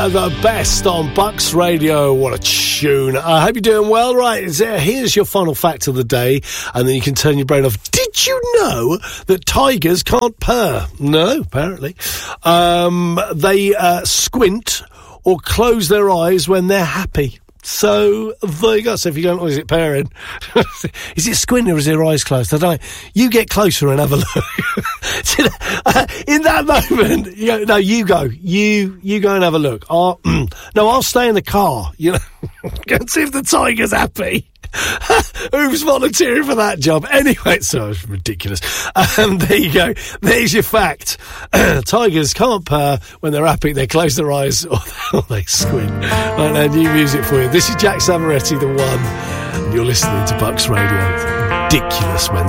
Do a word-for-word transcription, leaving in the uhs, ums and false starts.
The best on Bucks Radio. What a tune. I hope you're doing well. Right, here's your final fact of the day, and then you can turn your brain off. Did you know that tigers can't purr? No, apparently. Um, they uh, squint or close their eyes when they're happy. So, there you go. So if you don't know, is it pairing? Is it squinting or is their eyes closed? I don't know. You get closer and have a look. In that moment, you go, no, you go. You you go and have a look. I'll, no, I'll stay in the car, you know. Go and see if the tiger's happy. Who's volunteering for that job? Anyway, so it's ridiculous. Um, there you go. There's your fact. Tigers can't purr when they're happy. They close their eyes or they squint. Right now, new music for you. This is Jack Samaretti, the one. And you're listening to Bucks Radio. Ridiculous, man.